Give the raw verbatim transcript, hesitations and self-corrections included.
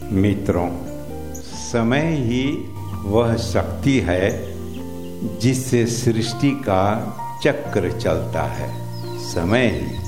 मित्रों, समय ही वह शक्ति है जिससे सृष्टि का चक्र चलता है। समय ही